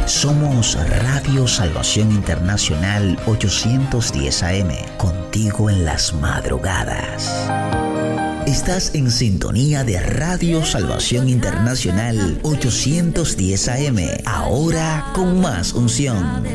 Somos Radio Salvación Internacional 810 AM, contigo en las madrugadas. Estás en sintonía de Radio Salvación Internacional 810 AM, ahora con más unción.